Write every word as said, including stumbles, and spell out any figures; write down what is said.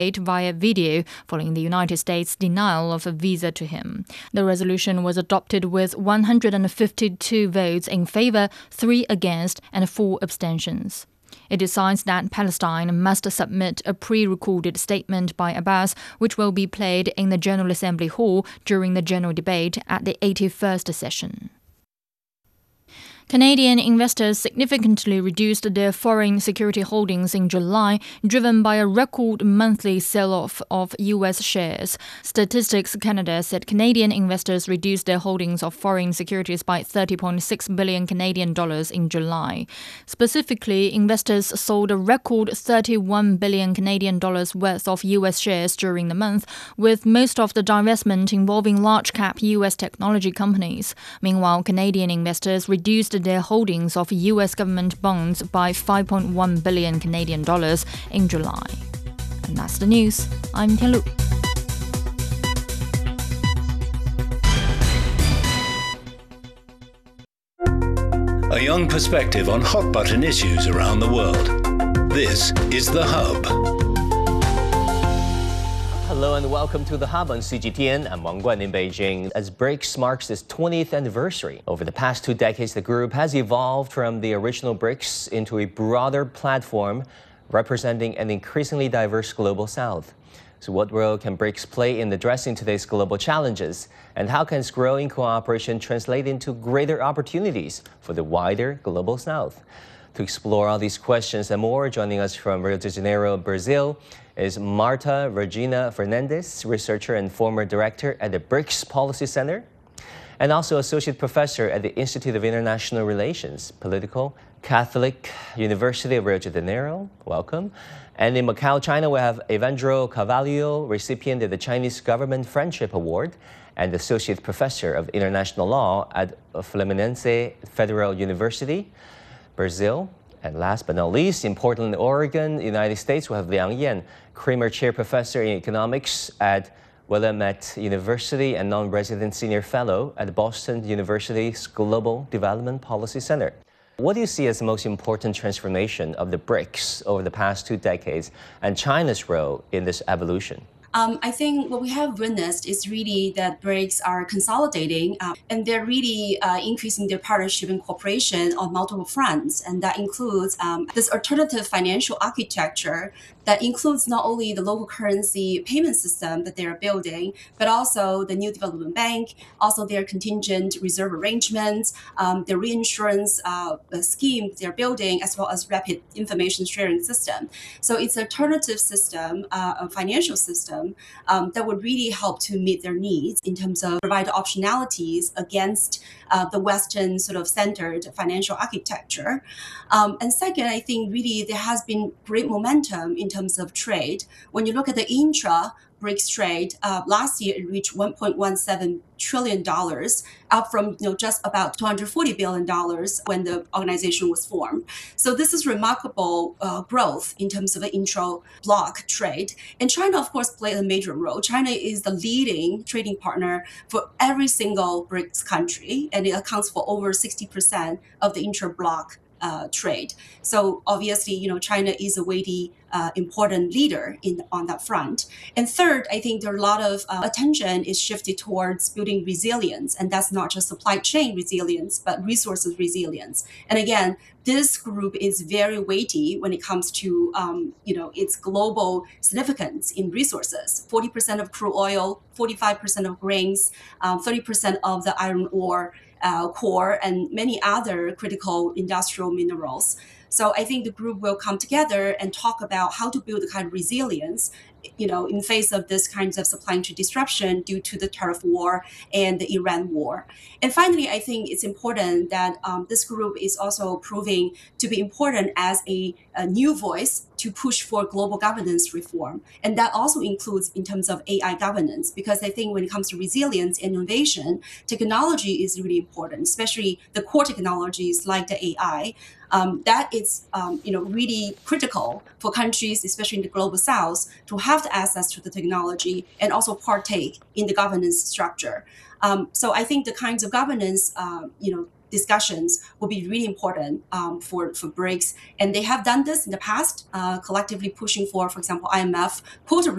via video following the United States' denial of a visa to him. The resolution was adopted with one hundred fifty-two votes in favor, three against, and four abstentions. It decides that Palestine must submit a pre-recorded statement by Abbas, which will be played in the General Assembly Hall during the general debate at the eighty-first session. Canadian investors significantly reduced their foreign security holdings in July, driven by a record monthly sell-off of U S shares. Statistics Canada said Canadian investors reduced their holdings of foreign securities by thirty point six billion Canadian dollars in July. Specifically, investors sold a record thirty-one billion Canadian dollars worth of U S shares during the month, with most of the divestment involving large-cap U S technology companies. Meanwhile, Canadian investors reduced their holdings of U S government bonds by five point one billion Canadian dollars in July. And that's the news. I'm Tian Lu. A young perspective on hot-button issues around the world. This is The Hub. Hello and welcome to The Hub on C G T N. I'm Wang Guan in Beijing. As BRICS marks its twentieth anniversary, over the past two decades, the group has evolved from the original BRICS into a broader platform representing an increasingly diverse global south. So what role can BRICS play in addressing today's global challenges? And how can its growing cooperation translate into greater opportunities for the wider global south? To explore all these questions and more, joining us from Rio de Janeiro, Brazil, is Marta Regina Fernandes, researcher and former director at the BRICS Policy Center, and also associate professor at the Institute of International Relations, Political Catholic University of Rio de Janeiro. Welcome. And in Macau, China, we have Evandro Carvalho, recipient of the Chinese Government Friendship Award and associate professor of international law at Fluminense Federal University, Brazil. And last but not least, in Portland, Oregon, United States, we have Liang Yan, Kramer Chair Professor in Economics at Willamette University and non-resident senior fellow at Boston University's Global Development Policy Center. What do you see as the most important transformation of the BRICS over the past two decades and China's role in this evolution? Um, I think what we have witnessed is really that BRICS are consolidating uh, and they're really uh, increasing their partnership and cooperation on multiple fronts. And that includes um, this alternative financial architecture that includes not only the local currency payment system that they're building, but also the new development bank, also their contingent reserve arrangements, um, their reinsurance uh, scheme they're building, as well as rapid information sharing system. So it's an alternative system, uh, a financial system um, that would really help to meet their needs in terms of provide optionalities against uh, the Western sort of centered financial architecture. Um, and second, I think really there has been great momentum in terms of trade. When you look at the intra BRICS trade, uh, last year it reached one point one seven trillion dollars, up from you know just about two hundred forty billion dollars when the organization was formed. So this is remarkable uh, growth in terms of the intra-block trade. And China, of course, played a major role. China is the leading trading partner for every single BRICS country, and it accounts for over sixty percent of the intra-block Uh, trade. So obviously, you know, China is a weighty, uh, important leader in on that front. And third, I think there are a lot of uh, attention is shifted towards building resilience, and that's not just supply chain resilience, but resources resilience. And again, this group is very weighty when it comes to, um, you know, its global significance in resources. forty percent of crude oil, forty-five percent of grains, um, thirty percent of the iron ore Uh, core, and many other critical industrial minerals. So I think the group will come together and talk about how to build the kind of resilience, you know, in face of this kinds of supply chain disruption due to the tariff war and the Iran war. And finally, I think it's important that um, this group is also proving to be important as a, a new voice to push for global governance reform. And that also includes in terms of A I governance, because I think when it comes to resilience and innovation, technology is really important, especially the core technologies like the A I. Um, that is, um, you know, really critical for countries, especially in the global south, to have the access to the technology and also partake in the governance structure. Um, so I think the kinds of governance, uh, you know, discussions will be really important um, for, for BRICS. And they have done this in the past, uh, collectively pushing for, for example, I M F quota